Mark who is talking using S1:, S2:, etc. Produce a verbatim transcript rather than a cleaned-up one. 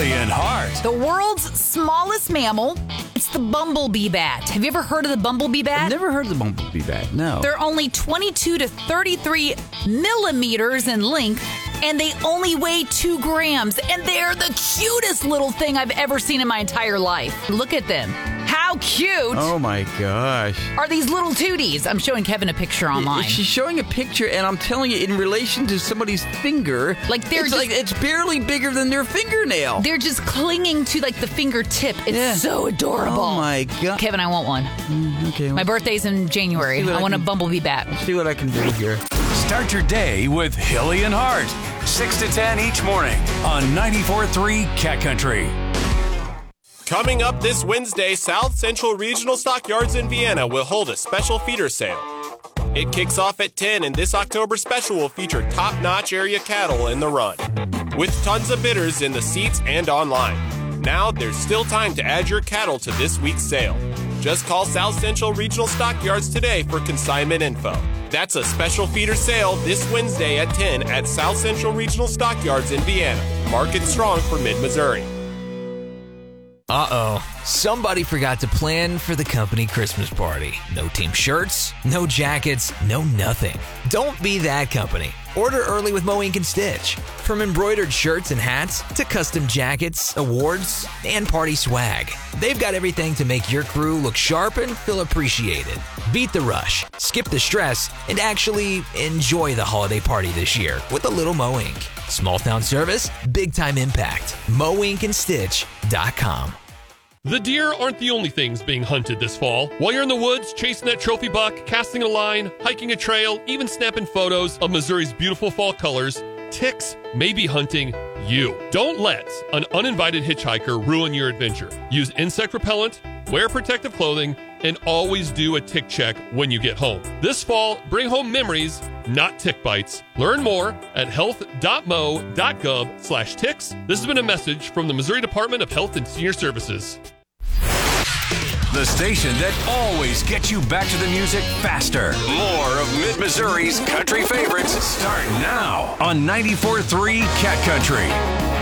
S1: Hilly and Hart.
S2: The world's smallest mammal. It's the bumblebee bat. Have you ever heard of the bumblebee bat?
S3: I've never heard of the bumblebee bat, no.
S2: They're only twenty-two to thirty-three millimeters in length, and they only weigh two grams. And they're the cutest little thing I've ever seen in my entire life. Look at them. How cute
S3: Oh my gosh.
S2: are these little tooties? I'm showing Kevin a picture online.
S3: She's showing a picture, and I'm telling you, in relation to somebody's finger,
S2: Like, they're
S3: it's
S2: just-
S3: like it's barely bigger than their fingernail.
S2: They're just clinging to like the fingertip. It's
S3: Yeah.
S2: so adorable.
S3: Oh my god.
S2: Kevin, I want one.
S3: Okay,
S2: My birthday's in January.
S3: Let's see what
S2: I
S3: I
S2: want a
S3: can-
S2: bumblebee bat.
S3: see what I can do here.
S1: Start your day with Hilly and Hart. six to ten each morning on ninety-four point three Cat Country.
S4: Coming up this Wednesday, South Central Regional Stockyards in Vienna will hold a special feeder sale. It kicks off at ten, and this October special will feature top-notch area cattle in the run, with tons of bidders in the seats and online. Now, there's still time to add your cattle to this week's sale. Just call South Central Regional Stockyards today for consignment info. That's a special feeder sale this Wednesday at ten at South Central Regional Stockyards in Vienna. Market strong for mid-Missouri.
S5: Uh-oh. Somebody forgot to plan for the company Christmas party. No team shirts, no jackets, no nothing. Don't be that company. Order early with Mow Ink and Stitch. From embroidered shirts and hats to custom jackets, awards, and party swag. They've got everything to make your crew look sharp and feel appreciated. Beat the rush, skip the stress, and actually enjoy the holiday party this year with a little Mow Ink. Small town service, big time impact. Mow Ink and Stitch dot com.
S6: The deer aren't the only things being hunted this fall. While you're in the woods, chasing that trophy buck, casting a line, hiking a trail, even snapping photos of Missouri's beautiful fall colors, ticks may be hunting you. Don't let an uninvited hitchhiker ruin your adventure. Use insect repellent, wear protective clothing, and always do a tick check when you get home. This fall, bring home memories, not tick bites. Learn more at health.mo.gov slash ticks. This has been a message from the Missouri Department of Health and Senior Services.
S1: The station that always gets you back to the music faster. More of Mid-Missouri's country favorites start now on ninety-four point three Cat Country.